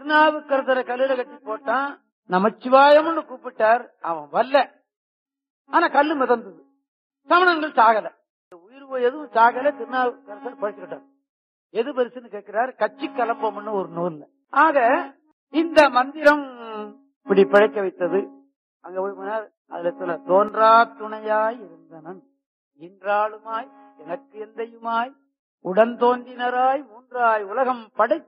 திருநாவுக்கரசரை கல்லுல கட்டி போட்டான். நமச்சிவாயம்னு கூப்பிட்டார், அவன் வரல. ஆனா கல்லு மிதந்தது. சமணங்கள் சாகல, உயிர் எதுவும் சாகல. திருநாவுக்கரசர் பழிச்சுக்கிட்டார். எது பரிசுன்னு கேட்கிறார், கட்சி கலப்பம்னு ஒரு நூல்ல. ஆக இந்த மந்திரம் இப்படி பிழைக்க வைத்தது. அங்க போய் அதுல சொல்ல, தோன்றா துணையாய் இருந்தனன் இன்றாளுமாய் எனக்கு எந்தையுமாய் உடன் தோன்றினராய் மூன்றாய் உலகம் படை